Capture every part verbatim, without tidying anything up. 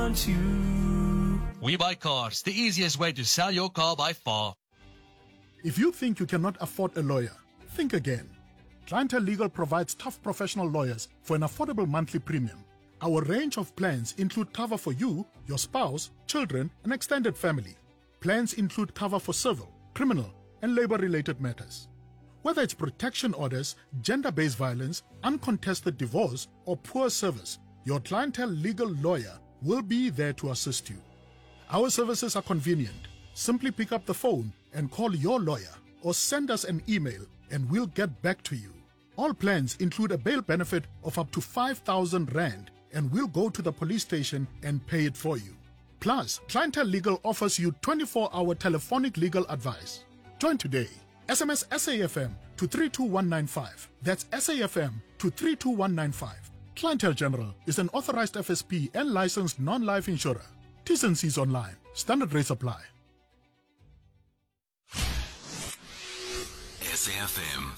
want you. We Buy Cars, the easiest way to sell your car by far. If you think you cannot afford a lawyer, think again. Clientele Legal provides tough professional lawyers for an affordable monthly premium. Our range of plans include cover for you, your spouse, children, and extended family. Plans include cover for civil, criminal, and labor-related matters. Whether it's protection orders, gender-based violence, uncontested divorce, or poor service, your Clientele Legal lawyer will be there to assist you. Our services are convenient. Simply pick up the phone and call your lawyer or send us an email and we'll get back to you. All plans include a bail benefit of up to five thousand rand and we'll go to the police station and pay it for you. Plus, Clientele Legal offers you twenty-four hour telephonic legal advice. Join today. S M S S A F M to three two one nine five. That's S A F M to three two one nine five. Clientele General is an authorized F S P and licensed non-life insurer. T's and C's online. Standard rates apply. S A F M.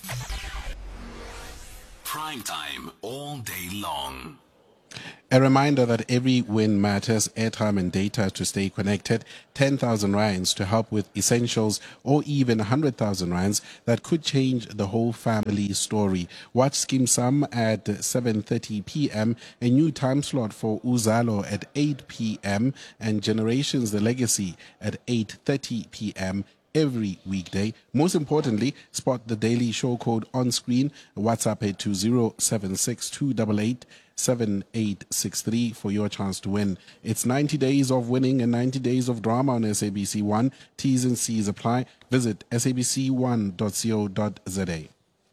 Prime time all day long. A reminder that every win matters. Airtime and data to stay connected. ten thousand rands to help with essentials, or even one hundred thousand rands that could change the whole family story. Watch Skim Sam at seven thirty p.m. A new time slot for Uzalo at eight p.m. and Generations The Legacy at eight thirty p.m. every weekday. Most importantly, spot the daily show code on screen. WhatsApp it to zero seven six two eight eight seven eight six three for your chance to win. It's ninety days of winning and ninety days of drama on S A B C one. T's and C's apply. Visit S A B C one dot co dot z a.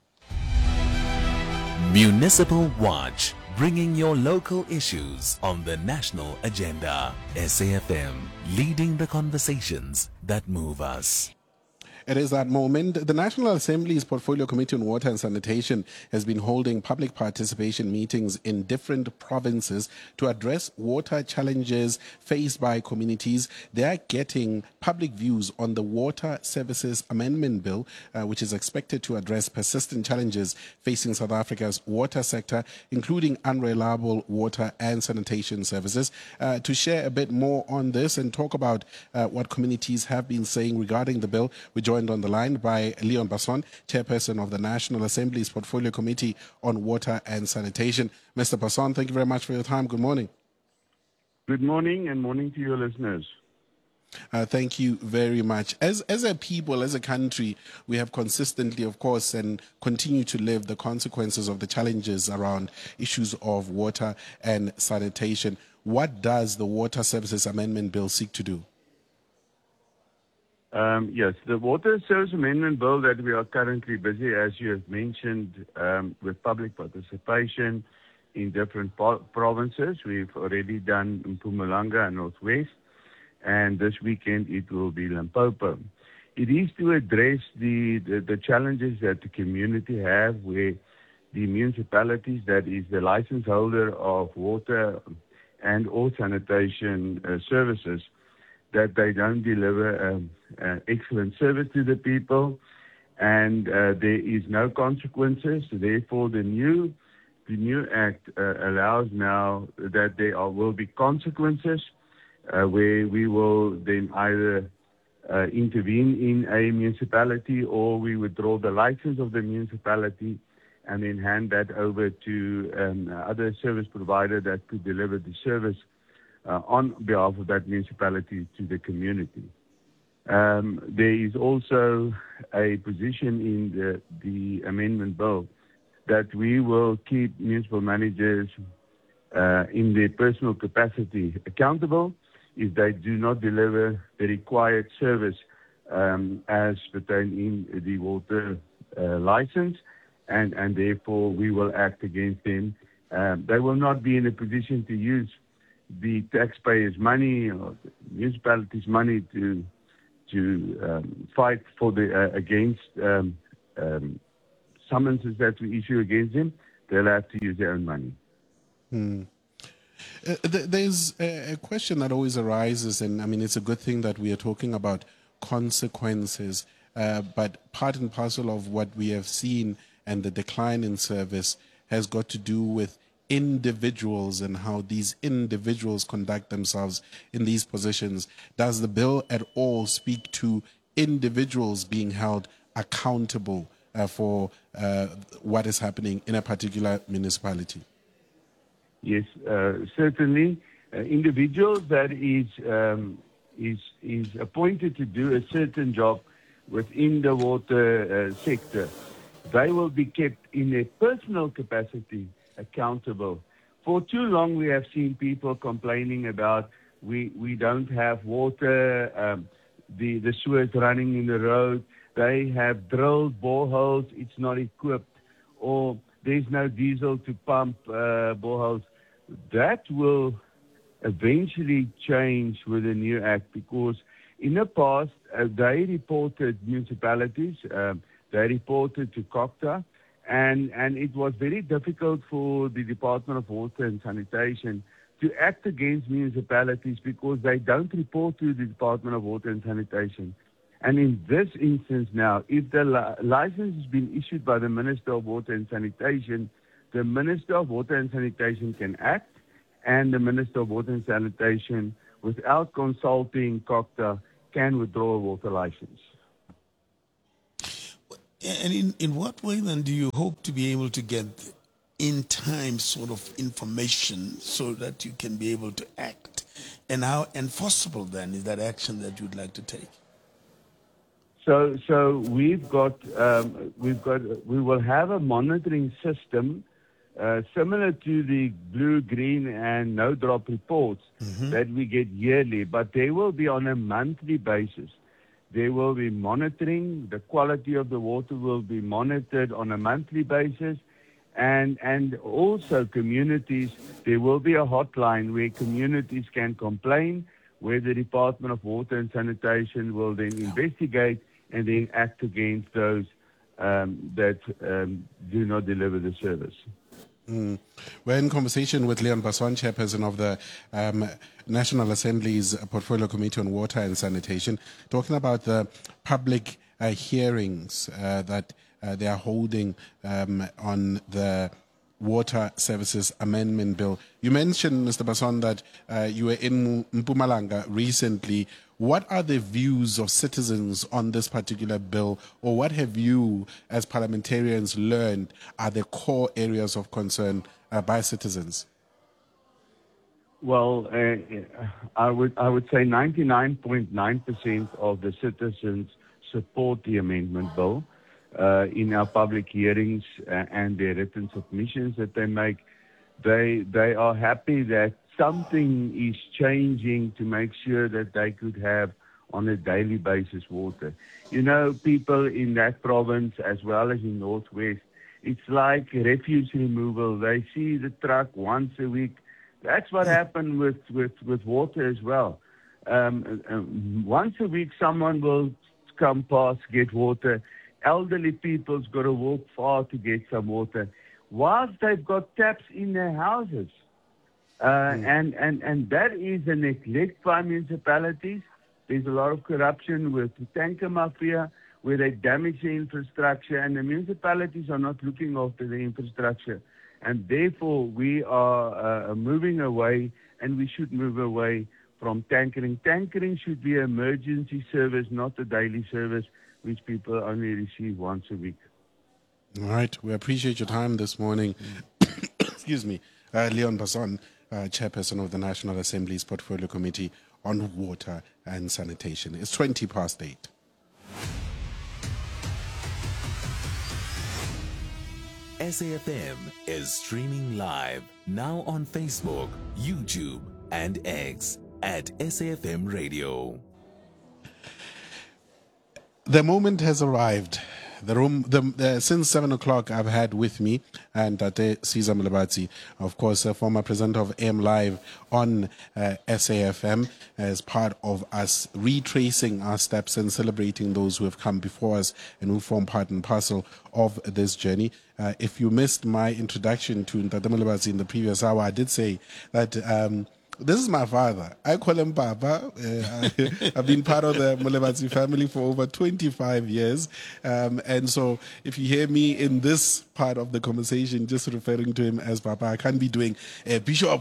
Municipal Watch, bringing your local issues on the national agenda. S A F M, leading the conversations that move us. It is that moment. The National Assembly's Portfolio Committee on Water and Sanitation has been holding public participation meetings in different provinces to address water challenges faced by communities. They are getting public views on the Water Services Amendment Bill, uh, which is expected to address persistent challenges facing South Africa's water sector, including unreliable water and sanitation services. Uh, to share a bit more on this and talk about uh, what communities have been saying regarding the bill, we join on the line by Leon Basson, Chairperson of the National Assembly's Portfolio Committee on Water and Sanitation. Mister Basson, thank you very much for your time. Good morning. Good morning and morning to your listeners. Uh, thank you very much. As as a people, as a country, we have consistently, of course, and continue to live the consequences of the challenges around issues of water and sanitation. What does the Water Services Amendment Bill seek to do? Um, yes, the Water Service Amendment Bill that we are currently busy, as you have mentioned, um, with public participation in different po- provinces. We've already done Mpumalanga and Northwest, and this weekend it will be Limpopo. It is to address the, the, the challenges that the community have where the municipalities, that is the license holder of water and or sanitation uh, services, that they don't deliver um, uh, excellent service to the people, and uh, there is no consequences. Therefore, the new the new act uh, allows now that there are, will be consequences uh, where we will then either uh, intervene in a municipality or we withdraw the license of the municipality and then hand that over to um, other service provider that could deliver the service Uh, on behalf of that municipality to the community. Um, there is also a position in the, the amendment bill that we will keep municipal managers uh, in their personal capacity accountable if they do not deliver the required service um, as pertained in the water uh, license, and, and therefore we will act against them. Um, they will not be in a position to use the taxpayers' money or the municipalities' money to to um, fight for the uh, against um, um, summonses that we issue against them. They'll have to use their own money. Hmm. Uh, th- there's a, a question that always arises, and I mean it's a good thing that we are talking about consequences, uh, but part and parcel of what we have seen and the decline in service has got to do with individuals and how these individuals conduct themselves in these positions? Does the bill at all speak to individuals being held accountable uh, for uh, what is happening in a particular municipality? Yes, uh, certainly. Uh, individuals that is, um, is, is appointed to do a certain job within the water uh, sector, they will be kept in their personal capacity accountable. For too long, we have seen people complaining about we, we don't have water, um, the, the sewers running in the road, they have drilled boreholes, it's not equipped, or there's no diesel to pump uh, boreholes. That will eventually change with the new act, because in the past, uh, they reported municipalities, um, they reported to COGTA, and, and it was very difficult for the Department of Water and Sanitation to act against municipalities because they don't report to the Department of Water and Sanitation. And in this instance now, if the li- license has been issued by the Minister of Water and Sanitation, the Minister of Water and Sanitation can act, and the Minister of Water and Sanitation, without consulting COGTA, can withdraw a water license. And in, in what way then do you hope to be able to get in time sort of information so that you can be able to act? And how enforceable then is that action that you'd like to take? So, so we've got, um, we've got, we will have a monitoring system uh, similar to the blue, green, and no drop reports mm-hmm. that we get yearly, but they will be on a monthly basis. They will be monitoring, the quality of the water will be monitored on a monthly basis, and and also communities, there will be a hotline where communities can complain, where the Department of Water and Sanitation will then investigate and then act against those um, that um, do not deliver the service. Mm. We're in conversation with Leon Basson, chairperson of the um, National Assembly's Portfolio Committee on Water and Sanitation, talking about the public uh, hearings uh, that uh, they are holding um, on the Water Services Amendment Bill. You mentioned, Mister Basson, that uh, you were in Mpumalanga recently. What are the views of citizens on this particular bill, or what have you, as parliamentarians, learned are the core areas of concern uh, by citizens? Well, uh, I would I would say ninety-nine point nine percent of the citizens support the amendment bill. Uh, in our public hearings uh, and their written submissions that they make, they they are happy that something is changing to make sure that they could have on a daily basis water. You know, people in that province as well as in Northwest, it's like refuse removal. They see the truck once a week. That's what happened with, with, with water as well. Um, um, once a week someone will come past, get water. Elderly people's got to walk far to get some water, whilst they've got taps in their houses. Uh, mm. and, and, and that is a neglect by municipalities. There's a lot of corruption with the tanker mafia, where they damage the infrastructure, and the municipalities are not looking after the infrastructure. And therefore, we are uh, moving away, and we should move away from tankering. Tankering should be an emergency service, not a daily service, which people only receive once a week. All right. We appreciate your time this morning. Mm. Excuse me. Uh, Leon Basson, uh, chairperson of the National Assembly's Portfolio Committee on Water and Sanitation. It's twenty past eight. S A F M is streaming live now on Facebook, YouTube, and X at S A F M Radio. The moment has arrived. The room, the, uh, since seven o'clock, I've had with me and Tate Caesar Mlabatsi, of course, a former presenter of A M Live on uh, S A F M, as part of us retracing our steps and celebrating those who have come before us and who form part and parcel of this journey. Uh, if you missed my introduction to Tate Mlabatsi in the previous hour, I did say that um, This is my father. I call him Papa. Uh, I, I've been part of the Molebatsi family for over twenty-five years. Um, and so if you hear me in this part of the conversation, just referring to him as Papa, I can't be doing uh, Bishop.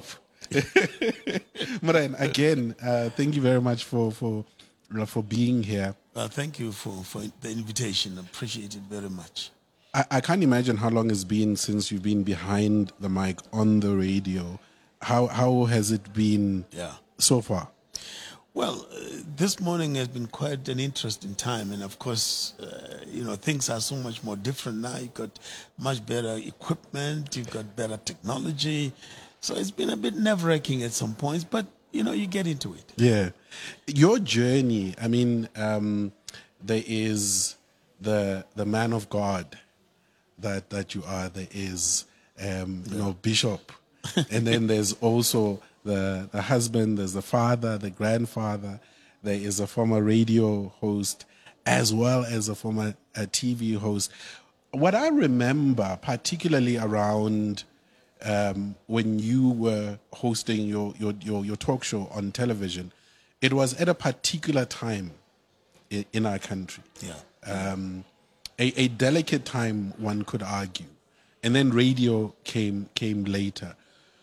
Moren, again, uh, thank you very much for, for, for being here. Well, thank you for, for the invitation. I appreciate it very much. I, I can't imagine how long it's been since you've been behind the mic on the radio. How how has it been yeah. so far? Well, uh, this morning has been quite an interesting time. And of course, uh, you know, things are so much more different now. You've got much better equipment. You've got better technology. So it's been a bit nerve-wracking at some points, but, you know, you get into it. Yeah. Your journey, I mean, um, there is the the man of God that, that you are. There is, um, you yeah. know, Bishop. And then there's also the, the husband, there's the father, the grandfather. There is a former radio host as well as a former uh, T V host. What I remember, particularly around um, when you were hosting your, your, your, your talk show on television, it was at a particular time in, in our country. Yeah. Um, a, a delicate time, one could argue. And then radio came came later.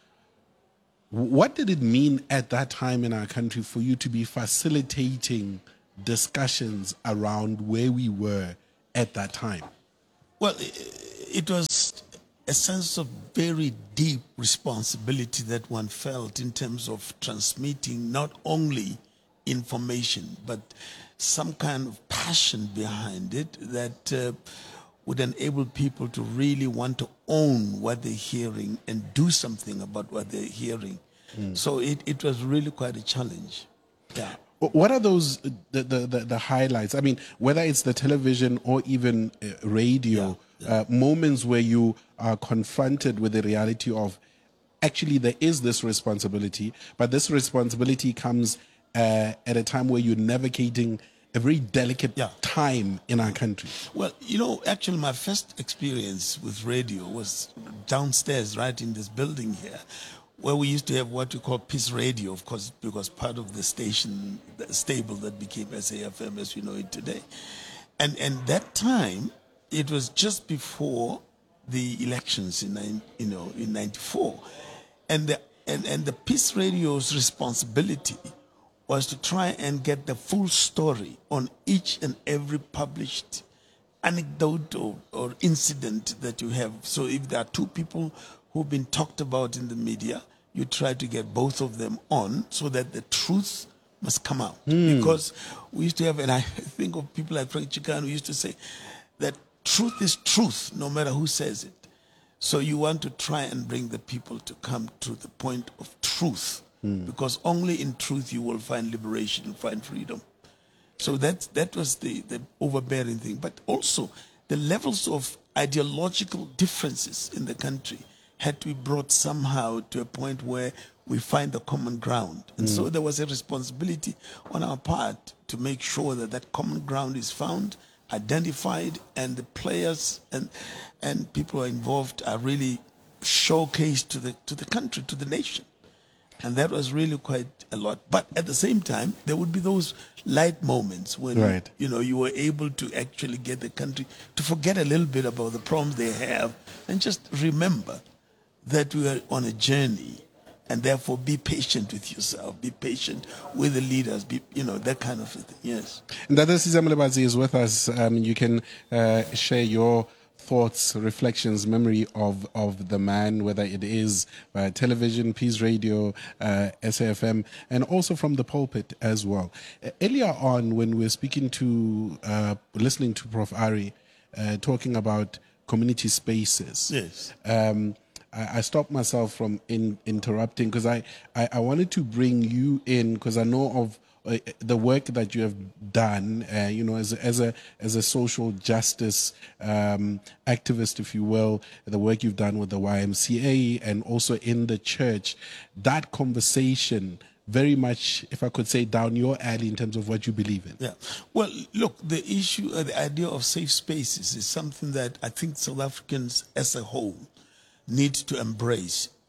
What did it mean at that time in our country for you to be facilitating discussions around where we were at that time? Well, it was a sense of very deep responsibility that one felt in terms of transmitting not only information, but some kind of passion behind it that uh, would enable people to really want to own what they're hearing and do something about what they're hearing. Mm. So it, it was really quite a challenge. Yeah. What are those, the, the, the, the highlights? I mean, whether it's the television or even uh, radio, yeah, yeah. Uh, moments where you are confronted with the reality of actually there is this responsibility, but this responsibility comes uh, at a time where you're navigating a very delicate yeah. time in our country. Well, you know, actually my first experience with radio was downstairs, right in this building here, where we used to have what we call Peace Radio, of course, because part of the station, the stable that became S A F M as we know it today. And and that time, it was just before the elections in, you know, in ninety-four. And the, and, and the Peace Radio's responsibility was to try and get the full story on each and every published anecdote or, or incident that you have. So if there are two people who've been talked about in the media, you try to get both of them on so that the truth must come out. Mm. Because we used to have, and I think of people like Frank Chikane who used to say that truth is truth, no matter who says it. So you want to try and bring the people to come to the point of truth. Mm. Because only in truth you will find liberation and find freedom. So that that was the, the overbearing thing. But also the levels of ideological differences in the country had to be brought somehow to a point where we find the common ground. And mm. so there was a responsibility on our part to make sure that that common ground is found, identified, and the players and and people who are involved are really showcased to the to the country, to the nation. And that was really quite a lot. But at the same time, there would be those light moments when, right. you know, you were able to actually get the country to forget a little bit about the problems they have and just remember that we are on a journey, and therefore be patient with yourself, be patient with the leaders, be, you know, that kind of thing. Yes. Ndada Siza Molebatsi is with us. Um, you can uh, share your thoughts, reflections, memory of, of the man, whether it is uh, television, Peace Radio, uh, S A F M, and also from the pulpit as well. Uh, earlier on, when we were speaking to, uh, listening to Professor Ari uh, talking about community spaces, yes. Um, I, I stopped myself from in, interrupting because I, I, I wanted to bring you in because I know of Uh, the work that you have done, uh, you know, as a, as a as a social justice um, activist, if you will, the work you've done with the Y M C A and also in the church, that conversation very much, if I could say, down your alley in terms of what you believe in. Yeah. Well, look, the issue, uh, the idea of safe spaces is something that I think South Africans as a whole need to embrace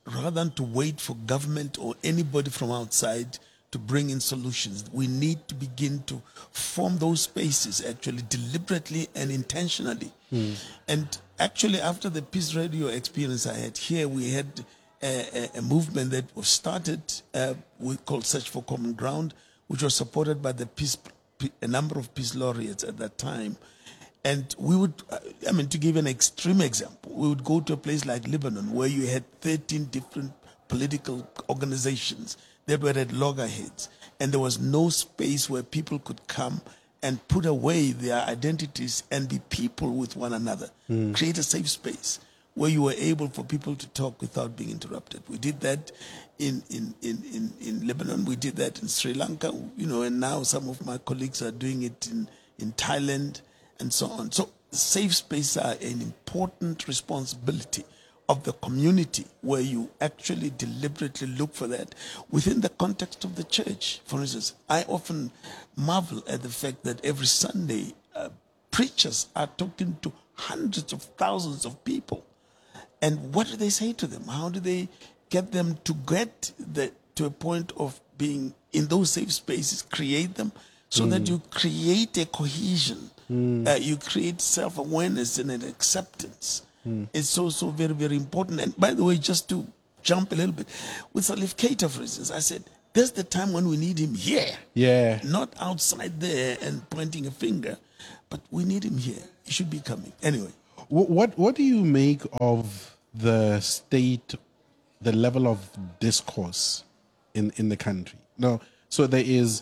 rather than to wait for government or anybody from outside to bring in solutions, we need to begin to form those spaces actually deliberately and intentionally. Mm. And actually, after the Peace Radio experience I had here, we had a, a, a movement that was started, uh, we called Search for Common Ground, which was supported by the peace, a number of peace laureates at that time. And we would, I mean, to give an extreme example, we would go to a place like Lebanon where you had thirteen different political organizations that were at loggerheads. And there was no space where people could come and put away their identities and be people with one another. Mm. Create a safe space where you were able for people to talk without being interrupted. We did that in, in, in, in, in Lebanon. We did that in Sri Lanka, you know, and now some of my colleagues are doing it in, in Thailand and so on. So safe spaces are an important responsibility of the community where you actually deliberately look for that within the context of the church. For instance, I often marvel at the fact that every Sunday uh, preachers are talking to hundreds of thousands of people. And what do they say to them? How do they get them to get the, to a point of being in those safe spaces, create them so mm. that you create a cohesion, mm. uh, you create self-awareness and an acceptance. Mm. It's also very, very important. And by the way, just to jump a little bit, with Salif Keita, for instance, I said, there's the time when we need him here. Yeah. Not outside there and pointing a finger, but we need him here. He should be coming. Anyway. What, what, what do you make of the state, the level of discourse in, in the country? No, so there is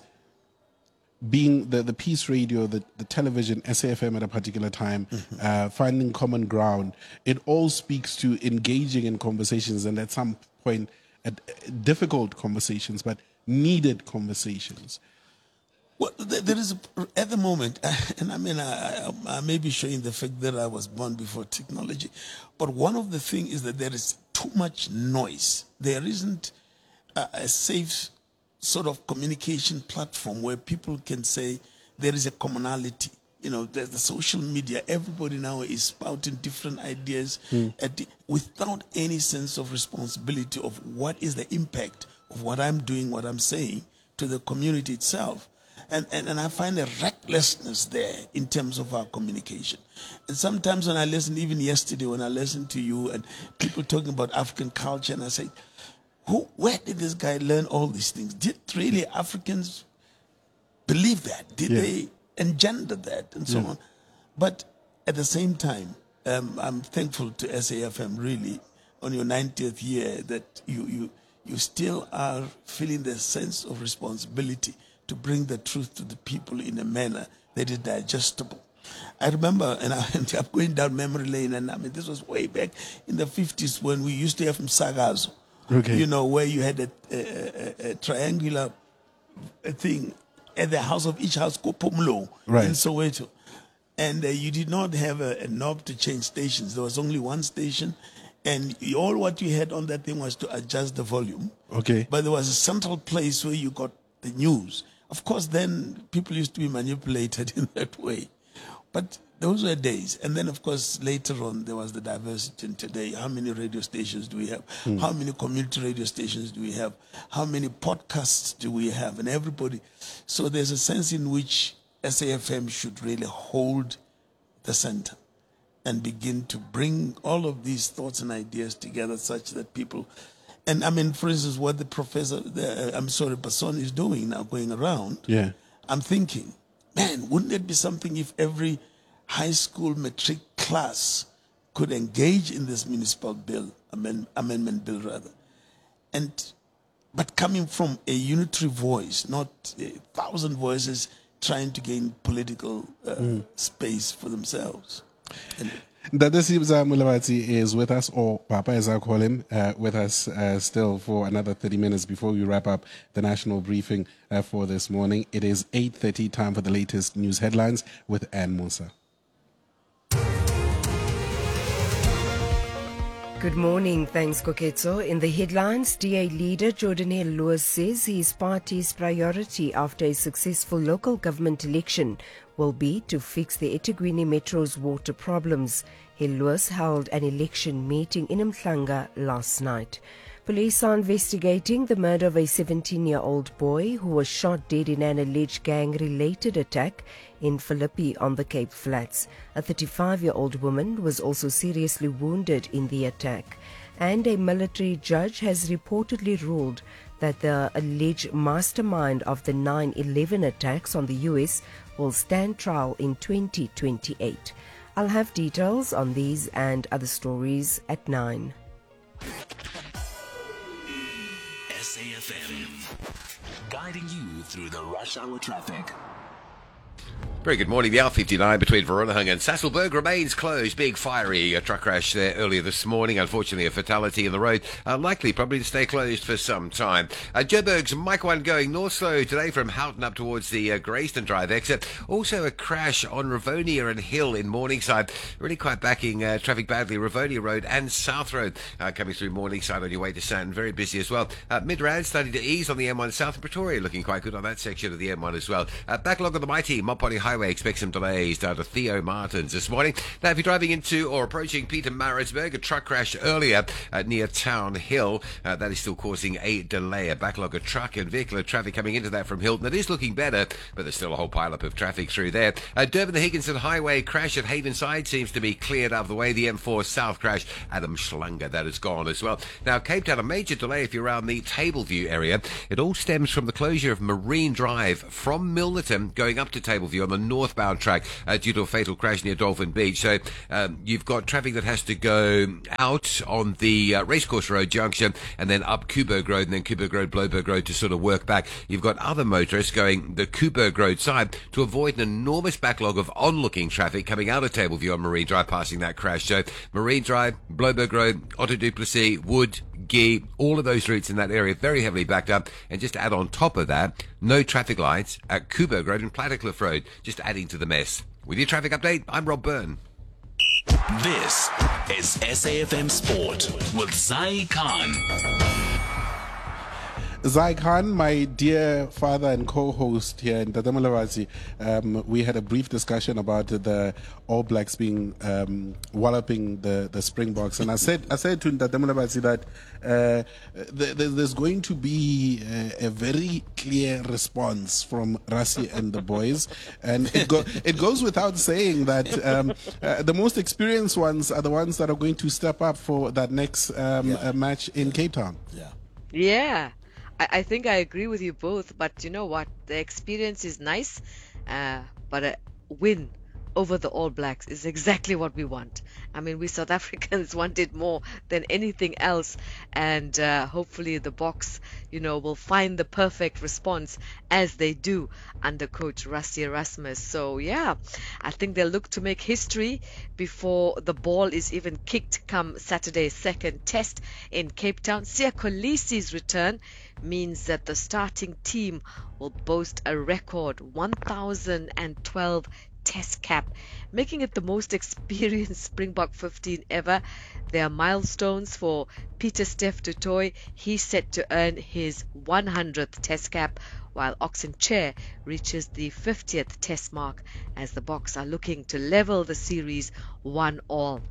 being the, the Peace Radio, the, the television, S A F M at a particular time, mm-hmm. uh, finding common ground. It all speaks to engaging in conversations, and at some point, at, uh, difficult conversations, but needed conversations. Well, there is, a, at the moment, and I mean, I, I, I may be showing the fact that I was born before technology, but one of the things is that there is too much noise. There isn't a, a safe sort of communication platform where people can say there is a commonality. You know, there's the social media. Everybody now is spouting different ideas mm. at the, without any sense of responsibility of what is the impact of what I'm doing, what I'm saying to the community itself. And, and, and I find a recklessness there in terms of our communication. And sometimes when I listen, even yesterday when I listened to you and people talking about African culture, and I say, Who, where did this guy learn all these things? Did really Africans believe that? Did yeah. they engender that and so yeah. on? But at the same time, um, I'm thankful to S A F M really on your ninetieth year that you, you, you still are feeling the sense of responsibility to bring the truth to the people in a manner that is digestible. I remember, and I, I'm going down memory lane, and I mean, this was way back in the fifties when we used to have Msakazo. Okay. You know, where you had a, a, a, a triangular thing at the house of each house, Kopumlo, right. in Soweto. And uh, you did not have a, a knob to change stations. There was only one station. And you, all what you had on that thing was to adjust the volume. Okay. But there was a central place where you got the news. Of course, then people used to be manipulated in that way. But those were days. And then, of course, later on, there was the diversity. And today, how many radio stations do we have? Mm. How many community radio stations do we have? How many podcasts do we have? And everybody. So there's a sense in which S A F M should really hold the center and begin to bring all of these thoughts and ideas together such that people... And, I mean, for instance, what the professor, the, I'm sorry, Basson is doing now, going around, yeah. I'm thinking, man, wouldn't it be something if every high school matric class could engage in this municipal bill, amend, amendment bill rather, and but coming from a unitary voice, not a thousand voices trying to gain political uh, mm. space for themselves. And, Dadesibza Mulawati is with us, or Papa as I call him, uh, with us uh, still for another thirty minutes before we wrap up the national briefing uh, for this morning. It is eight thirty, time for the latest news headlines with Ann Musa. Good morning. Thanks, Koketso. In the headlines, D A leader Jordan Lewis says his party's priority after a successful local government election will be to fix the eThekwini Metro's water problems. Lewis held an election meeting in Mhlanga last night. Police are investigating the murder of a seventeen-year-old boy who was shot dead in an alleged gang-related attack in Philippi on the Cape Flats. A thirty-five-year-old woman was also seriously wounded in the attack. And a military judge has reportedly ruled that the alleged mastermind of the nine eleven attacks on the U S will stand trial in twenty twenty-eight. I'll have details on these and other stories at nine. S A F M, guiding you through the rush hour traffic. Very good morning. The R fifty-nine between Vereeniging and Sasolburg remains closed. Big fiery uh, truck crash there earlier this morning. Unfortunately, a fatality in the road. Uh, likely probably to stay closed for some time. Uh, Joburg's Mike one going north slow today from Houghton up towards the uh, Greyston Drive exit. Also a crash on Rivonia and Hill in Morningside. Really quite backing uh, traffic badly. Rivonia Road and South Road uh, coming through Morningside on your way to Sandton. Very busy as well. Uh, Midrand starting to ease on the M one South, and Pretoria looking quite good on that section of the M one as well. Uh, backlog on the mighty Mopani Highway. Expect some delays down to Theo Martins this morning. Now, if you're driving into or approaching Peter Maritzburg, a truck crash earlier uh, near Town Hill, uh, that is still causing a delay. A backlog of truck and vehicular traffic coming into that from Hilton. It is looking better, but there's still a whole pile-up of traffic through there. Uh, Durban the Higginson Highway crash at Havenside seems to be cleared out of the way. The M four South crash, Adam Schlanger, that is gone as well. Now, Cape Town, a major delay if you're around the Tableview area. It all stems from the closure of Marine Drive from Milnerton going up to Tableview on the northbound track uh, due to a fatal crash near Dolphin Beach. So um, you've got traffic that has to go out on the uh, Racecourse Road junction and then up Kuberg Road and then Kuberg Road, Bloberg Road to sort of work back. You've got other motorists going the Kuberg Road side to avoid an enormous backlog of onlooking traffic coming out of Tableview on Marine Drive passing that crash. So Marine Drive, Bloberg Road, Otto du Plessis, Wood, Gee, all of those routes in that area very heavily backed up. And just to add on top of that, no traffic lights at Kuberg Road and Plattercliff Road, just adding to the mess. With your traffic update, I'm Rob Byrne. This is S A F M Sport with Zai Khan. Zai Khan, my dear father and co-host here in Tadamalawazi, um, we had a brief discussion about the All Blacks being um, walloping the, the Springboks, and I said I said to Tadamalawazi that uh, th- th- there's going to be a, a very clear response from Rassie and the boys, and it, go- it goes without saying that um, uh, the most experienced ones are the ones that are going to step up for that next um, yeah. uh, match in Cape Town. Yeah. Yeah. I think I agree with you both, but you know what? The experience is nice, uh, but a win over the All Blacks is exactly what we want. I mean, we South Africans want it more than anything else, and uh, hopefully the Boks, you know, will find the perfect response as they do under Coach Rassie Erasmus. So yeah, I think they'll look to make history before the ball is even kicked come Saturday's second test in Cape Town. Siya Kolisi's return means that the starting team will boast a record one thousand twelve test cap, making it the most experienced Springbok fifteen ever. There are milestones for Pieter-Steph du Toit. He's set to earn his one hundredth test cap, while Oxen Chair reaches the fiftieth test mark as the Boks are looking to level the series one all.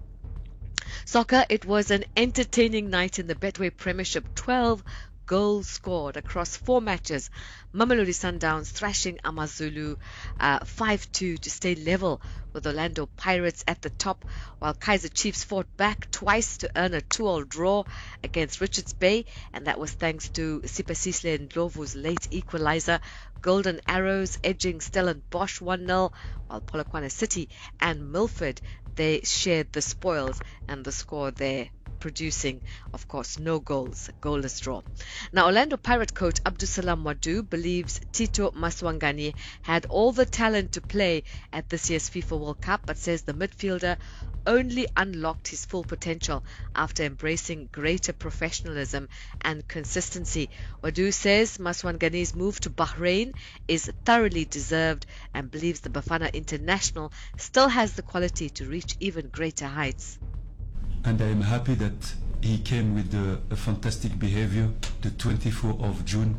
Soccer, it was an entertaining night in the Betway Premiership. twelve goals scored across four matches. Mamelodi Sundowns thrashing AmaZulu uh, five two to stay level with Orlando Pirates at the top, while Kaizer Chiefs fought back twice to earn a two all draw against Richards Bay, and that was thanks to Sipasisle Ndlovu's late equalizer. Golden Arrows edging Stellenbosch one nil, while Polokwane City and Milford, they shared the spoils, and the score there producing, of course, no goals, goalless draw. Now, Orlando Pirate coach Abdusalam Wadu believes Tito Maswangani had all the talent to play at this year's FIFA World Cup, but says the midfielder only unlocked his full potential after embracing greater professionalism and consistency. Wadu says Maswangani's move to Bahrain is thoroughly deserved and believes the Bafana international still has the quality to reach even greater heights. And I am happy that he came with a, a fantastic behavior the twenty-fourth of June.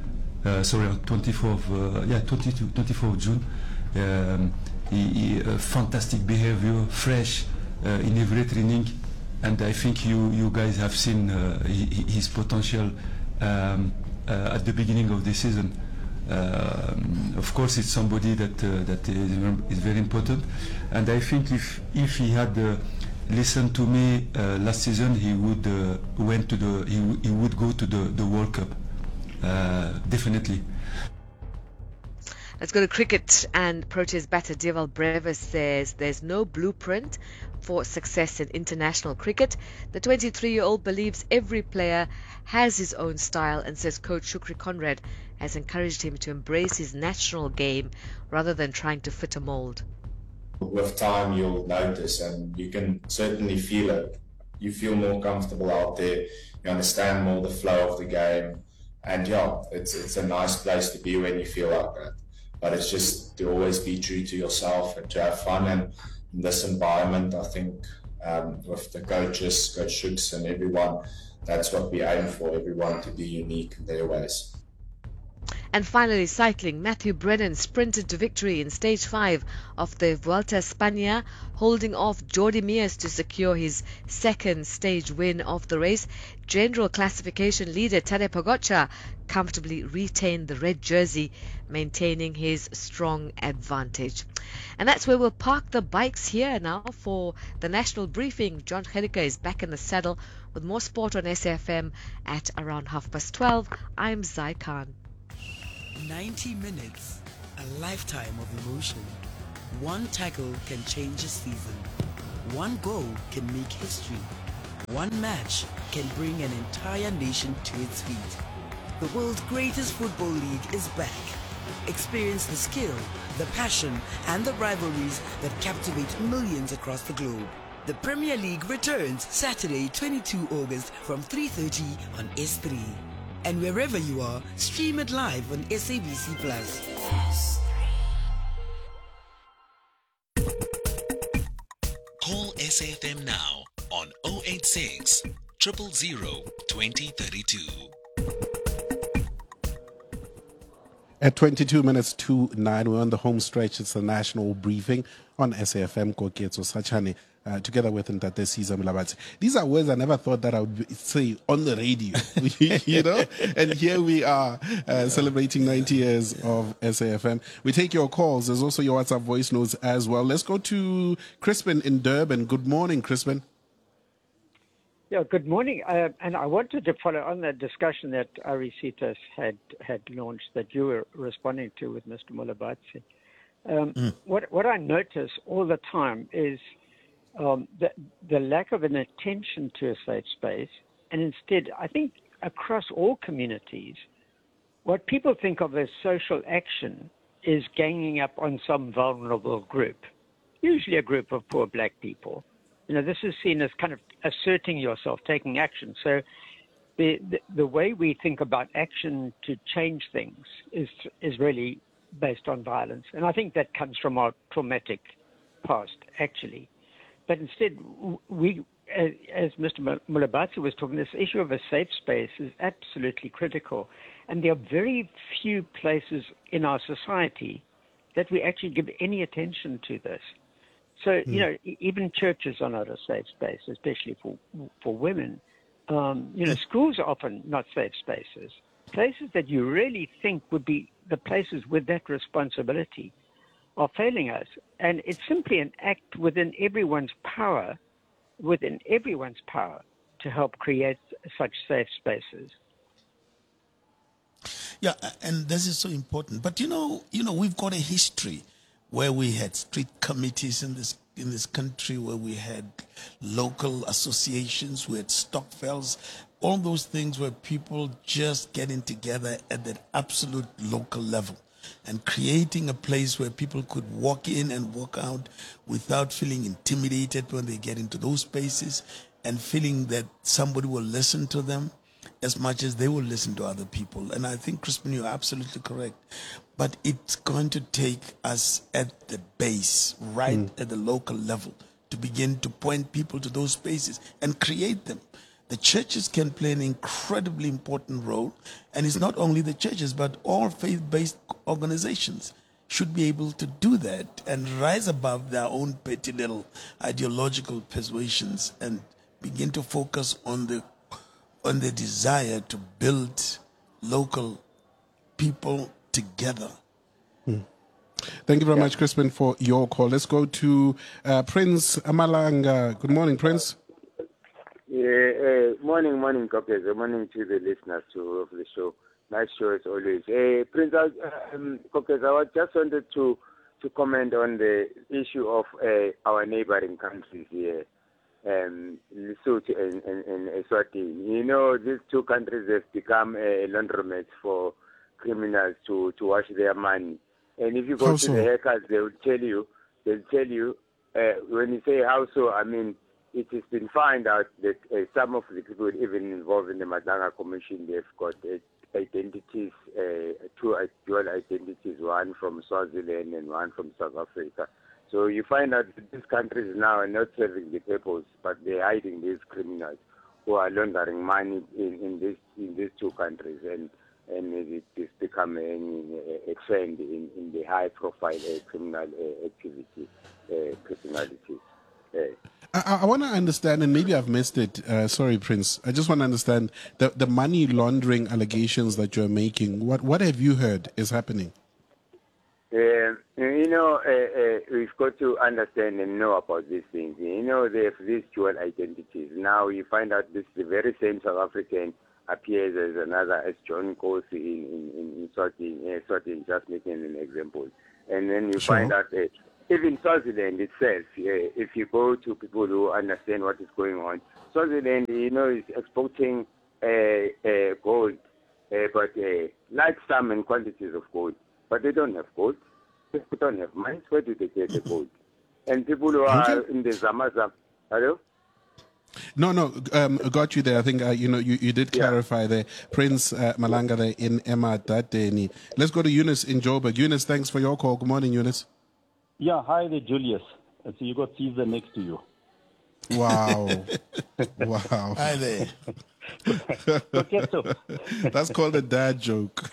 Uh, sorry, twenty-fourth of uh, yeah, twenty-fourth of June. Um, he, he, uh, fantastic behavior, fresh uh, in every training. and I think you, you guys have seen uh, his potential um, uh, at the beginning of the season. Um, of course, it's somebody that uh, that is, is very important, and I think if if he had uh, listened to me uh, last season, he would uh, went to the he, he would go to the the World Cup, uh, definitely. Let's go to cricket, and Proteas batter Deval Brevis says there's no blueprint for success in international cricket. The twenty-three-year-old believes every player has his own style and says coach Shukri Conrad has encouraged him to embrace his national game rather than trying to fit a mould. With time you'll notice, and you can certainly feel it. You feel more comfortable out there, you understand more the flow of the game, and yeah, it's, it's a nice place to be when you feel like that. But it's just to always be true to yourself and to have fun. And in this environment, I think um, with the coaches, Coach Shooks and everyone, that's what we aim for, everyone to be unique in their ways. And finally, cycling. Matthew Brennan sprinted to victory in stage five of the Vuelta a España, holding off Jordi Mears to secure his second stage win of the race. General classification leader Tadej Pogačar comfortably retained the red jersey, maintaining his strong advantage. And that's where we'll park the bikes here now for the national briefing. John Gericke is back in the saddle with more sport on S A F M at around half past twelve. I'm Zai Khan. ninety minutes, a lifetime of emotion. One tackle can change a season. One goal can make history. One match can bring an entire nation to its feet. The world's greatest football league is back. Experience the skill, the passion, and the rivalries that captivate millions across the globe. The Premier League returns Saturday, twenty-second of August from three thirty on S three. And wherever you are, stream it live on S A B C Plus. Call S A F M now on oh eight six, zero zero zero, twenty thirty-two. At twenty-two minutes to nine, we're on the home stretch. It's the national briefing on S A F M. Koketso Sachane, uh, together with Ntate Siza Mulabatsi. These are words I never thought that I would say on the radio, you know? And here we are uh, celebrating ninety years of S A F M. We take your calls. There's also your WhatsApp voice notes as well. Let's go to Crispin in Durban. Good morning, Crispin. Yeah, good morning. Uh, and I wanted to follow on that discussion that Ari Sitas had, had launched that you were responding to with Mister Mulabatsi. Um, mm. what, what I notice all the time is um, the, the lack of an attention to a safe space. And instead, I think across all communities, what people think of as social action is ganging up on some vulnerable group, usually a group of poor black people. You know, this is seen as kind of asserting yourself, taking action. So the, the the way we think about action to change things is is really based on violence. And I think that comes from our traumatic past, actually. But instead, we, as Mister Mulabatsi was talking, this issue of a safe space is absolutely critical. And there are very few places in our society that we actually give any attention to this. So, you know, even churches are not a safe space, especially for for women. Um, you know, schools are often not safe spaces. Places that you really think would be the places with that responsibility are failing us. And it's simply an act within everyone's power, within everyone's power to help create such safe spaces. Yeah, and this is so important. But, you know, you know, we've got a history where we had street committees in this in this country, where we had local associations, we had Stockfells, all those things where people just getting together at that absolute local level and creating a place where people could walk in and walk out without feeling intimidated when they get into those spaces, and feeling that somebody will listen to them as much as they will listen to other people. And I think, Crispin, you're absolutely correct. But it's going to take us at the base, right mm. at the local level, to begin to point people to those spaces and create them. The churches can play an incredibly important role. And it's not only the churches, but all faith-based organizations should be able to do that and rise above their own petty little ideological persuasions and begin to focus on the on the desire to build local people together. Hmm. Thank you very yeah. much, Crispin, for your call. Let's go to uh, Prince Amalanga. Good morning, Prince. Yeah, uh, morning, morning, Copies. Good morning to the listeners to, of the show. Nice show as always. Uh, Prince, um, Copies, I just wanted to, to comment on the issue of uh, our neighboring countries here, um, Lesotho and, and, and Eswatini. You know, these two countries have become a laundromat for criminals to, to wash their money. And if you go how to so? the hackers, they will tell you, they'll tell you, uh, when you say how so, I mean, it has been found out that uh, some of the people even involved in the Madanga Commission, they've got uh, identities, uh, two dual identities, one from Swaziland and one from South Africa. So you find out that these countries now are not serving the purpose, but they're hiding these criminals who are laundering money in, in, this, in these two countries. And and it has become a, a trend in, in the high-profile uh, criminal uh, activity, uh, criminality. Uh, I, I want to understand, and maybe I've missed it. Uh, sorry, Prince. I just want to understand the, the money laundering allegations that you're making. What what have you heard is happening? Uh, you know, uh, uh, we've got to understand and know about these things. You know, they have these dual identities. Now you find out this is the very same South African appears as another, as John Kosi in, in, in Swatini, uh, Swatini, just making an example. And then you sure. find out that even Swaziland itself, uh, if you go to people who understand what is going on, Swaziland, you know, is exporting uh, uh, gold, uh, but uh, large sum and quantities of gold, but they don't have gold. They don't have mines. Where do they get the gold? And people who are okay. in the Zamazam, hello? No, no, um, got you there. I think, uh, you know, you, you did clarify yeah. there. Prince uh, Malanga there in Emma Dadeni. Let's go to Eunice in Joburg. Eunice, thanks for your call. Good morning, Eunice. Yeah, hi there, Julius. I see you got Caesar next to you. Wow. Wow. Hi there. Coquetto. That's called a dad joke.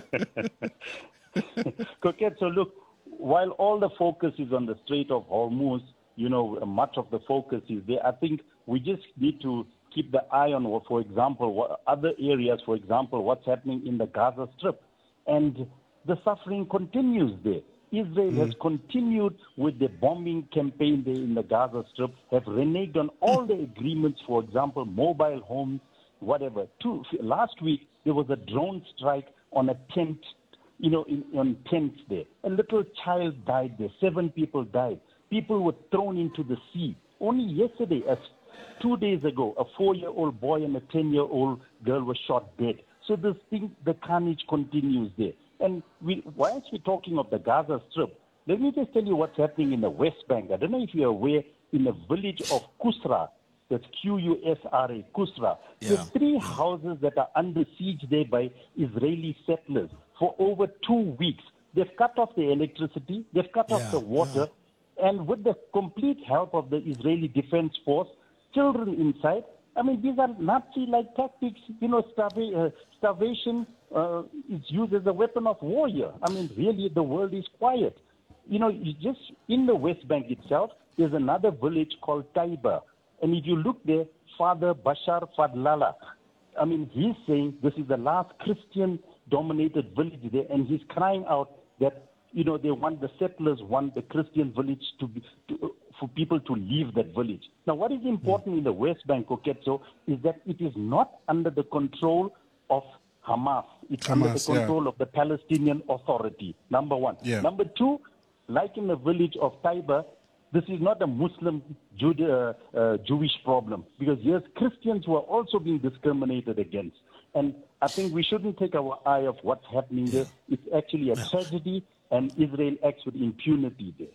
Coquetto, look, while all the focus is on the Strait of Hormuz, you know, much of the focus is there. I think we just need to keep the eye on, for example, what other areas, for example, what's happening in the Gaza Strip. And the suffering continues there. Israel mm. has continued with the bombing campaign there in the Gaza Strip, have reneged on all the agreements, for example, mobile homes, whatever. Two, last week, there was a drone strike on a tent, you know, in, on tents there. A little child died there. Seven people died. People were thrown into the sea. Only yesterday, as two days ago, a four-year-old boy and a ten-year-old girl were shot dead. So this thing, the carnage continues there. And we, whilst we're talking of the Gaza Strip, let me just tell you what's happening in the West Bank. I don't know if you're aware, in the village of Kusra, that's Q U S R A, Kusra, yeah. there's three houses that are under siege there by Israeli settlers for over two weeks. They've cut off the electricity, they've cut yeah, off the water, yeah. and with the complete help of the Israeli Defense Force, children inside, I mean, these are Nazi-like tactics, you know, starva- uh, starvation uh, is used as a weapon of war here. I mean, really, the world is quiet. You know, you just in the West Bank itself, there's another village called Taiba. And if you look there, Father Bashar Fadlala, I mean, he's saying this is the last Christian-dominated village there, and he's crying out that, you know, they want, the settlers want the Christian village to be, to, for people to leave that village. Now, what is important mm. in the West Bank, Coquetto, is that it is not under the control of Hamas. It's Hamas, under the control yeah. of the Palestinian Authority, number one. Yeah. Number two, like in the village of Taiba, this is not a Muslim Jude, uh, uh, Jewish problem, because here's Christians who are also being discriminated against. And I think we shouldn't take our eye off what's happening there. It's actually a tragedy, and Israel acts with impunity there.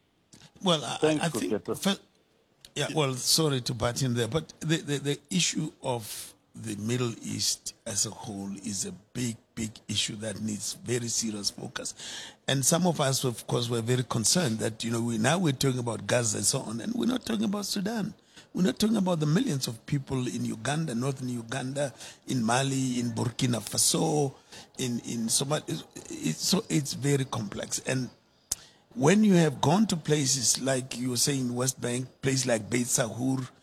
Well, I, Thanks, I think, first, yeah, well, sorry to butt in there, but the, the, the issue of the Middle East as a whole is a big, big issue that needs very serious focus. And some of us, of course, were very concerned that, you know, we now we're talking about Gaza and so on, and we're not talking about Sudan. We're not talking about the millions of people in Uganda, northern Uganda, in Mali, in Burkina Faso, in, in Somalia. It's, it's, so it's very complex. And when you have gone to places like you were saying, West Bank, places like Beit Sahur,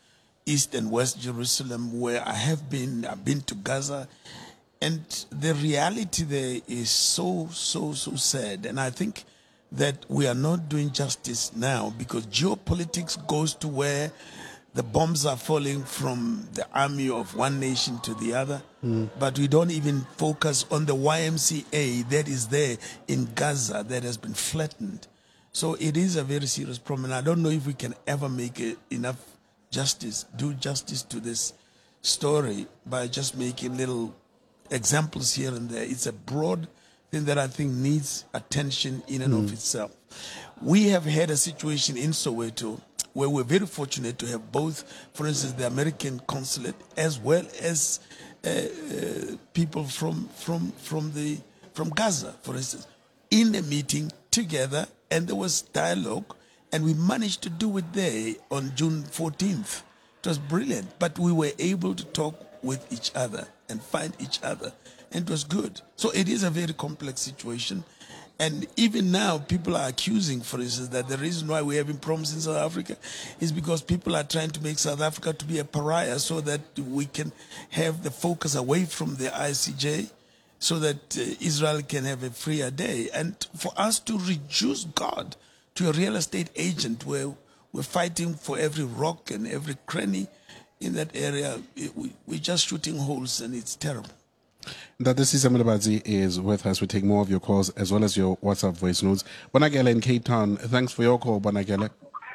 East and West Jerusalem, where I have been. I've been to Gaza. And the reality there is so, so, so sad. And I think that we are not doing justice now because geopolitics goes to where the bombs are falling from the army of one nation to the other. Mm. But we don't even focus on the Y M C A that is there in Gaza that has been flattened. So it is a very serious problem. I don't know if we can ever make it enough justice, do justice to this story by just making little examples here and there. It's a broad thing that I think needs attention in and mm. of itself. We have had a situation in Soweto where we're very fortunate to have both, for instance, the American consulate as well as uh, uh, people from from from the from Gaza, for instance, in a meeting together, and there was dialogue, and we managed to do it there on June fourteenth. It was brilliant, but we were able to talk with each other and find each other, and it was good. So it is a very complex situation. And even now, people are accusing, for instance, that the reason why we're having problems in South Africa is because people are trying to make South Africa to be a pariah so that we can have the focus away from the I C J so that uh, Israel can have a freer day. And for us to reduce God to a real estate agent where we're fighting for every rock and every cranny in that area, it, we, we're just shooting holes, and it's terrible. That is Mulabadzi is with us. We take more of your calls as well as your WhatsApp voice notes. Bonagele in Cape Town, thanks for your call, Bonagele.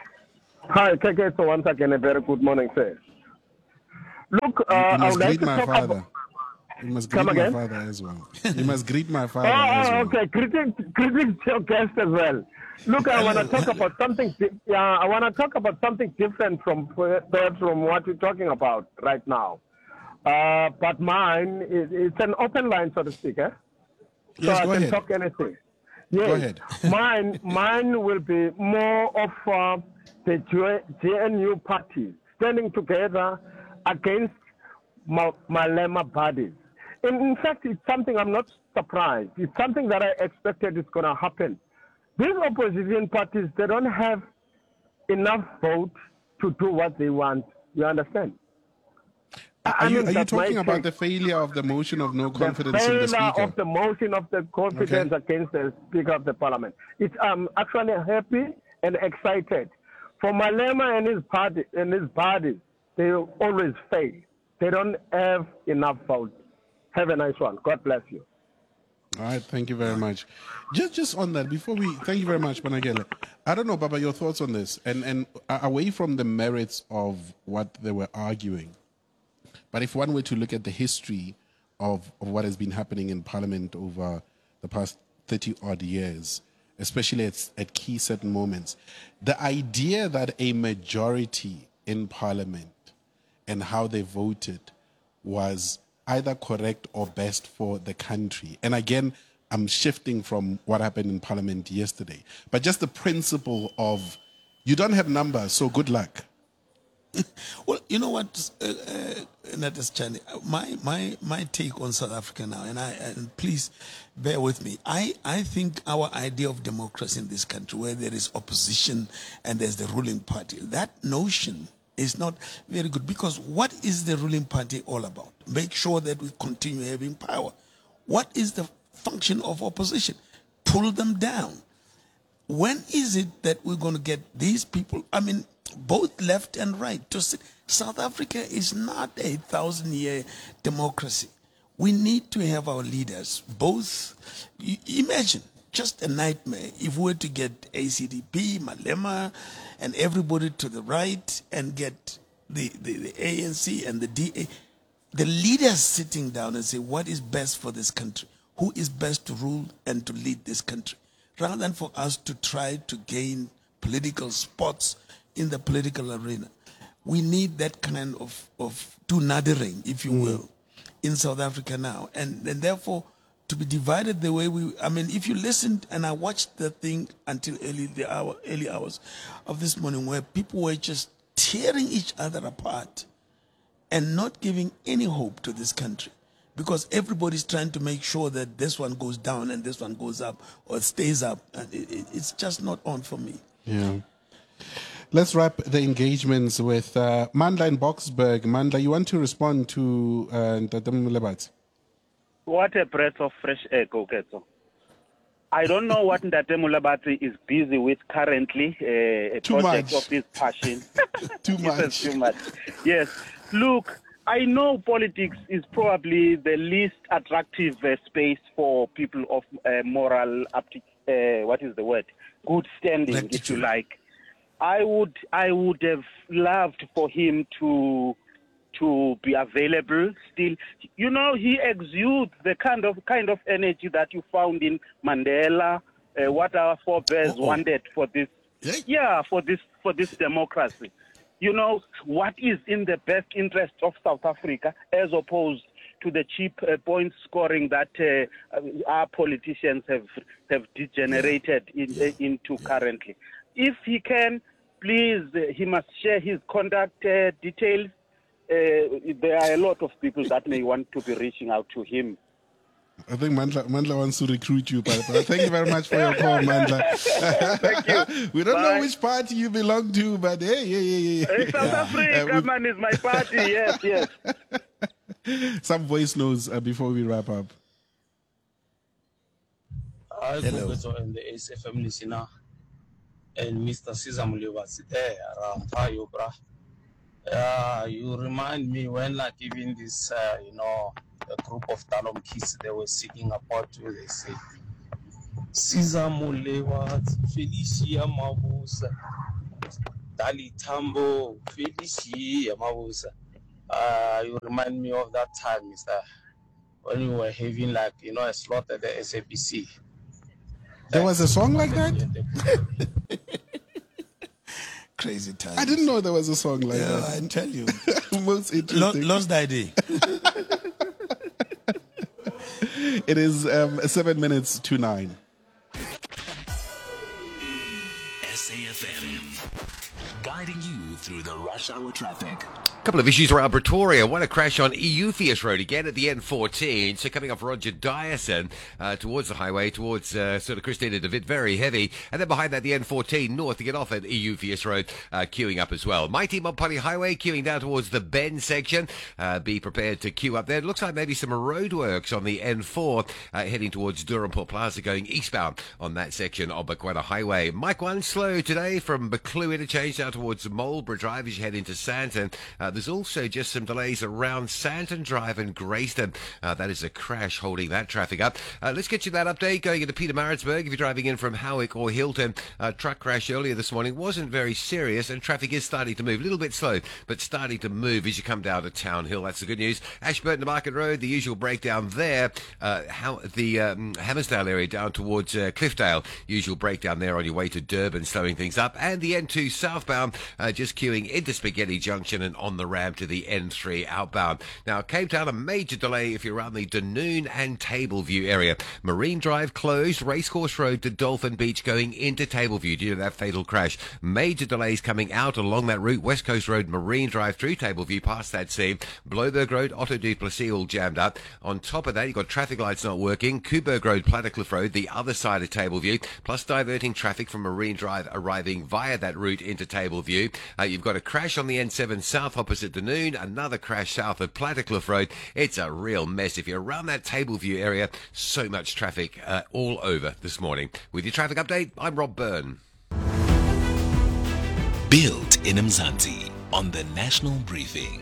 Hi, K K. So once again, a very good morning, sir. Look, uh, you, you I must would like greet to my talk father. about... You must Come greet my again? father as well. You must greet my father Oh, as well. okay. Greetings, greetings to your guest as well. Look, I want to talk about something. di- Yeah, I want to talk about something different from perhaps from what you're talking about right now. Uh, but mine is it's an open line, so to speak. Eh? Yes, so go I can ahead. talk anything. Yes. Go ahead. mine, mine will be more of uh, the J N U party standing together against Ma- Malema bodies. In, in fact, it's something I'm not surprised. It's something that I expected is going to happen. These opposition parties, they don't have enough vote to do what they want. You understand? Are I you, mean, are you that talking might about take- the failure of the motion of no confidence the in the failure speaker? of the motion of the confidence against the Speaker of the Parliament. It's I'm actually happy and excited. For Malema and his party and his parties, they always fail. They don't have enough votes. Have a nice one. God bless you. All right, thank you very much. Just just on that, before we, thank you very much, Bonagele. I don't know, Baba, your thoughts on this, and, and uh, away from the merits of what they were arguing, but if one were to look at the history of, of what has been happening in Parliament over the past thirty-odd years, especially at, at key certain moments, the idea that a majority in Parliament and how they voted was either correct or best for the country. And again, I'm shifting from what happened in Parliament yesterday, but just the principle of you don't have numbers, so good luck. Well, you know what, uh, uh, Natas Chani, my, my, my take on South Africa now, and I and please bear with me. I, I think our idea of democracy in this country, where there is opposition and there's the ruling party, that notion is not very good, because what is the ruling party all about? Make sure that we continue having power. What is the function of opposition? Pull them down. When is it that we're going to get these people, I mean, both left and right, to say South Africa is not a thousand-year democracy. We need to have our leaders, both, imagine, just a nightmare if we were to get A C D P, Malema, and everybody to the right, and get the, the, the A N C and the D A, the leaders sitting down and say, what is best for this country? Who is best to rule and to lead this country? Rather than for us to try to gain political spots in the political arena. We need that kind of, of do-nothing, if you will, in South Africa now. And, and therefore, to be divided the way we, I mean, if you listened, and I watched the thing until early, the hour, early hours of this morning, where people were just tearing each other apart and not giving any hope to this country, because everybody's trying to make sure that this one goes down and this one goes up or stays up. And it, it, it's just not on for me. Yeah. Let's wrap the engagements with uh, Mandla in Boksburg. Mandla, you want to respond to uh, Ntate Molebatsi? What a breath of fresh air, Koketso. I don't know what Ntate Molebatsi is busy with currently, uh, a Too project much. of his passion. Too He much. says too much. Yes. Look, I know politics is probably the least attractive uh, space for people of uh, moral, apti- uh, what is the word? Good standing, if you like. I would, I would have loved for him to, to be available still. You know, he exudes the kind of kind of energy that you found in Mandela, uh, what our forebears Uh-oh. wanted for this, yeah, for this for this democracy. You know, what is in the best interest of South Africa as opposed to the cheap uh, point scoring that uh, our politicians have have degenerated in, uh, into currently. If he can, please, uh, he must share his contact uh, details. Uh, there are a lot of people that may want to be reaching out to him. I think Mandla, Mandla wants to recruit you, but, but thank you very much for your call, Mandla. Thank you. We don't Bye. know which party you belong to, but hey, hey, hey, hey. Hey, South Africa, Uh, man, is my party. Yes, yes. we- Some voice notes uh, before we wrap up. Hi, Koketo and the S F M listener, and Mister Caesar Molebatsi there around. How you, bruh? Uh, you remind me when, like, even this, uh, you know, a group of Talom kids, they were singing about you. They say, Caesar Molebatsi, Felicia Mabusa, Dali Tambo, Felicia Mabusa. Uh, you remind me of that time, Mister When we were having, like, you know, a slot at the S A B C. There was a song like that? Crazy time. I didn't know there was a song like Yeah, that. I tell you. Most Lo- interesting. lost idea. It is um, seven minutes to nine. S A F M, guiding you through the rush hour traffic. Couple of issues around Pretoria. One, a crash on Eupheus Road again at the N fourteen. So coming off Roger Dyerson uh, towards the highway, towards uh, sort of Christina de Witt, very heavy. And then behind that, the N fourteen north to get off at Eupheus Road, uh, queuing up as well. Mighty Mopani Highway queuing down towards the Bend section. Uh, be prepared to queue up there. It looks like maybe some roadworks on the N four uh, heading towards Durham Port Plaza, going eastbound on that section of Bekwena Highway. Mike one slow today from Buccleuch interchange down towards Marlborough Drive as you head into Sandton. Uh, There's also just some delays around Santon Drive and Greyston. Uh, that is a crash holding that traffic up. Uh, let's get you that update going into Pietermaritzburg. If you're driving in from Howick or Hilton, uh, truck crash earlier this morning wasn't very serious and traffic is starting to move. A little bit slow, but starting to move as you come down to Town Hill. That's the good news. Ashburton to Market Road, the usual breakdown there. Uh, how the um, Hammersdale area down towards uh, Cliffdale, usual breakdown there on your way to Durban, slowing things up. And the N two southbound, uh, just queuing into Spaghetti Junction and on the ramp to the N three outbound. Now, Cape Town, a major delay if you're around the Dunoon and Tableview area. Marine Drive closed, Racecourse Road to Dolphin Beach going into Tableview due to that fatal crash. Major delays coming out along that route. West Coast Road, Marine Drive through Tableview past that scene. Bloberg Road, Otto du Plessis all jammed up. On top of that, you've got traffic lights not working. Kuberg Road, Plattercliff Road, the other side of Tableview, plus diverting traffic from Marine Drive arriving via that route into Tableview. Uh, you've got a crash on the N seven south opposite Dunoon, another crash south of Plattercliff Road. It's a real mess. If you're around that Tableview area, so much traffic uh, all over this morning. With your traffic update, I'm Rob Byrne. Built in Mzansi on the National Briefing.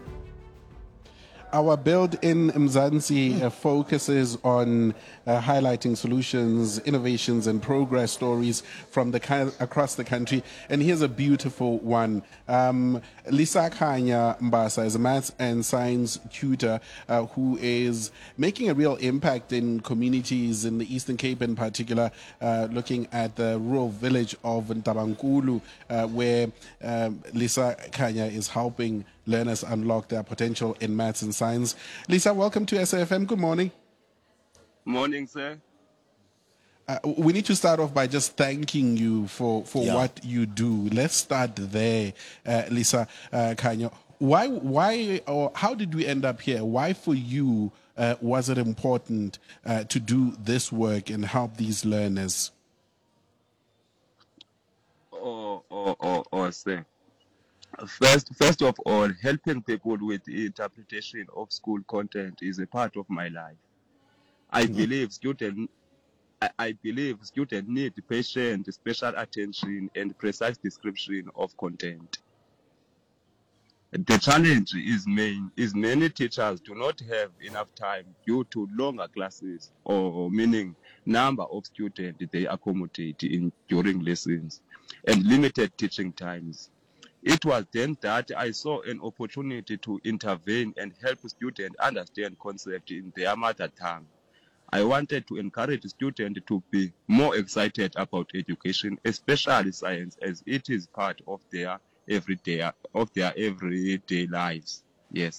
Our Build in Mzansi uh, focuses on uh, highlighting solutions, innovations, and progress stories from the ki- across the country. And here's a beautiful one. Um, Lisa Kanya Mbasa is a maths and science tutor uh, who is making a real impact in communities in the Eastern Cape, in particular, uh, looking at the rural village of Ntabankulu, uh, where um, Lisa Kanya is helping learners unlock their potential in maths and science. Lisa, welcome to S A F M. Good morning. Morning, sir. Uh, we need to start off by just thanking you for, for Yeah. what you do. Let's start there, uh, Lisa uh, Kanya. Why, why, or how did we end up here? Why, for you, uh, was it important uh, to do this work and help these learners? Oh, or, or, or say. First, first of all, helping people with the interpretation of school content is a part of my life. I mm-hmm. believe students, I, I believe students need patient, special attention, and precise description of content. The challenge is main is many teachers do not have enough time due to longer classes, or meaning number of students they accommodate in during lessons, and limited teaching times. It was then that I saw an opportunity to intervene and help students understand concepts in their mother tongue. I wanted to encourage students to be more excited about education, especially science, as it is part of their everyday of their everyday lives. Yes.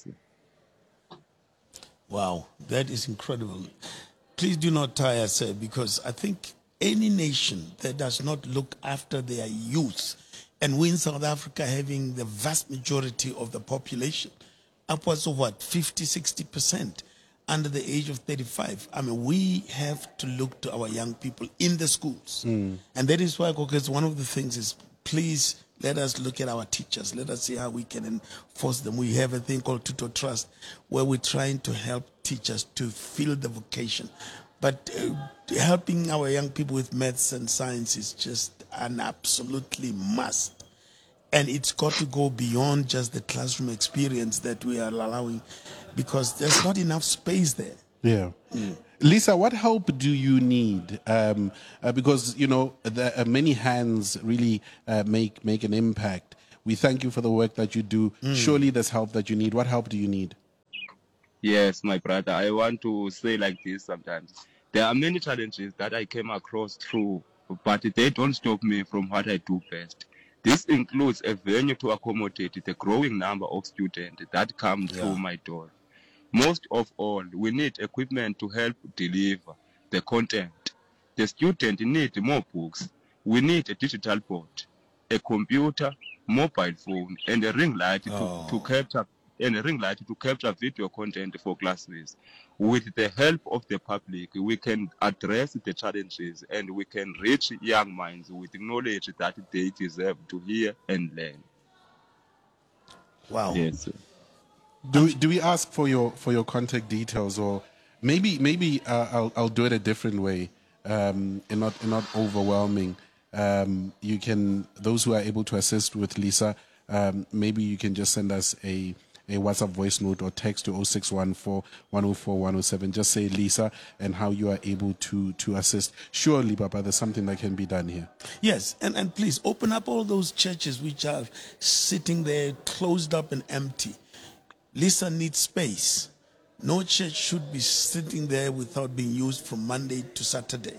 Wow, that is incredible. Please do not tire, sir, because I think any nation that does not look after their youth, and we in South Africa having the vast majority of the population, upwards of what, fifty, sixty percent under the age of thirty-five. I mean, we have to look to our young people in the schools. Mm. And that is why, because one of the things is, please let us look at our teachers. Let us see how we can enforce them. We have a thing called Tutor Trust, where we're trying to help teachers to fill the vocation. But uh, helping our young people with maths and science is just an absolutely must. And it's got to go beyond just the classroom experience that we are allowing, because there's not enough space there. Yeah. Mm. Lisa, what help do you need? Um, uh, because, you know, the, uh, many hands really uh, make, make an impact. We thank you for the work that you do. Mm. Surely there's help that you need. What help do you need? Yes, my brother. I want to say like this sometimes. There are many challenges that I came across through, but they don't stop me from what I do best. This includes a venue to accommodate the growing number of students that come yeah. through my door. Most of all, we need equipment to help deliver the content. The student need more books. We need a digital board, a computer, mobile phone, and a ring light oh. to, to capture and a ring light to capture video content for classes. With the help of the public, we can address the challenges and we can reach young minds with knowledge that they deserve to hear and learn. Wow. Yes. Do do we ask for your for your contact details, or maybe maybe uh, I'll I'll do it a different way, um, and not and not overwhelming. Um, you can, those who are able to assist with Lisa, um, maybe you can just send us a a WhatsApp voice note or text to oh six one four, one oh four, one oh seven. Just say Lisa and how you are able to to assist. Surely, Papa, there's something that can be done here. Yes, and, and please open up all those churches which are sitting there closed up and empty. Lisa needs space. No church should be sitting there without being used from Monday to Saturday.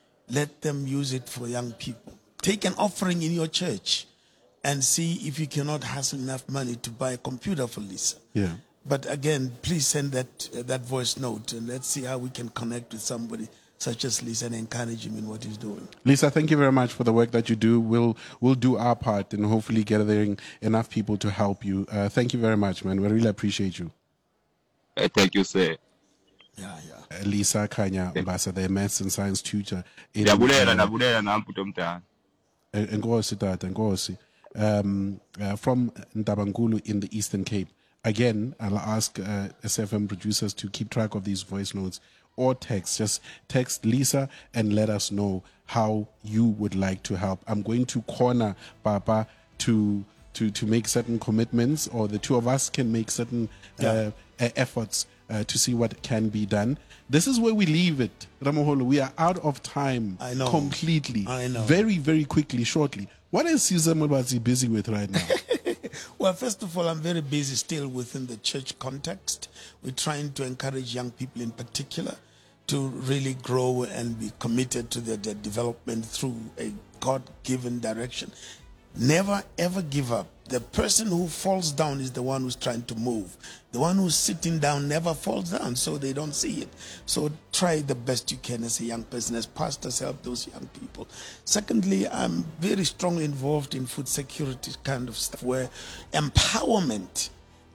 Let them use it for young people. Take an offering in your church and see if you cannot hustle enough money to buy a computer for Lisa. Yeah. But again, please send that uh, that voice note, and let's see how we can connect with somebody such as Lisa and encourage him in what he's doing. Lisa, thank you very much for the work that you do. We'll we'll do our part and hopefully gathering enough people to help you. Uh, thank you very much, man. We really appreciate you. Uh, thank you, sir. Yeah, yeah. Uh, Lisa Kanya Mbasa, the maths and science tutor. In, Yabulela, uh, nabulela namputo mtana. Enkosi tata, enkosi. Um, uh, from Ntabangulu in the Eastern Cape. Again, I'll ask uh, S F M producers to keep track of these voice notes or text. Just text Lisa and let us know how you would like to help. I'm going to corner Papa to to to make certain commitments, or the two of us can make certain uh, yeah. efforts uh, to see what can be done. This is where we leave it, Ramoholo. We are out of time. I know. Completely. I know. Very, very quickly, shortly. What is Caesar Mulbatsi busy with right now? Well, first of all, I'm very busy still within the church context. We're trying to encourage young people in particular to really grow and be committed to their, their development through a God-given direction. Never, ever give up. The person who falls down is the one who's trying to move. The one who's sitting down never falls down, so they don't see it. So try the best you can as a young person, as pastors help those young people. Secondly, I'm very strongly involved in food security kind of stuff, where empowerment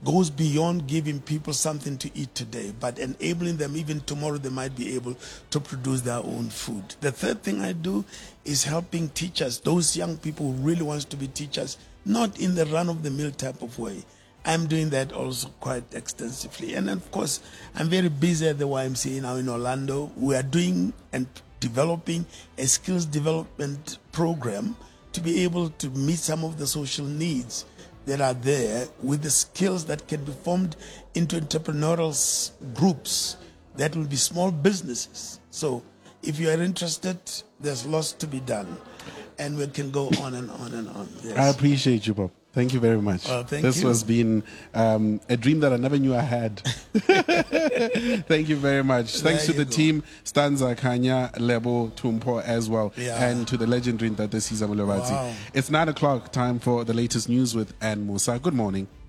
goes beyond giving people something to eat today, but enabling them even tomorrow they might be able to produce their own food. The third thing I do is helping teachers, those young people who really want to be teachers, not in the run-of-the-mill type of way. I'm doing that also quite extensively. And of course, I'm very busy at the Y M C A now in Orlando. We are doing and developing a skills development program to be able to meet some of the social needs that are there with the skills that can be formed into entrepreneurial s- groups that will be small businesses. So if you are interested, there's lots to be done. And we can go on and on and on. Yes. I appreciate you, Bob. Thank you very much. Oh, thank this you. has been um, a dream that I never knew I had. Thank you very much. Thanks There to the you go. team, Stanza Kanya, Lebo Tumpo as well, Yeah. and to the legendary Ntate Siza Mulevatsi. Wow. It's nine o'clock, time for the latest news with Ann Musa. Good morning.